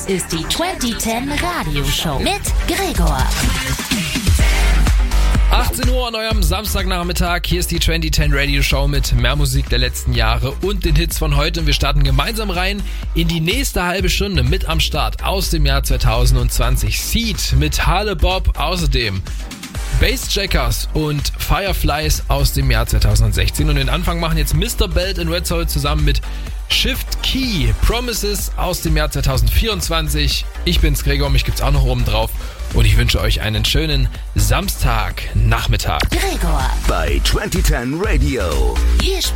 Das ist die 2010 Radioshow mit Gregor. 18 Uhr an eurem Samstagnachmittag. Hier ist die 2010 Radio Show mit mehr Musik der letzten Jahre und den Hits von heute. Und wir starten gemeinsam rein in die nächste halbe Stunde mit am Start aus dem Jahr 2020. Seed mit Harle Bob, außerdem Bassjackers und Fireflies aus dem Jahr 2016. Und den Anfang machen jetzt Mr. Belt und Red Soul zusammen mit Shift Key, Promises aus dem Jahr 2024. Ich bin's Gregor, mich gibt's auch noch oben drauf. Und ich wünsche euch einen schönen Samstagnachmittag. Gregor bei 2010 Radio.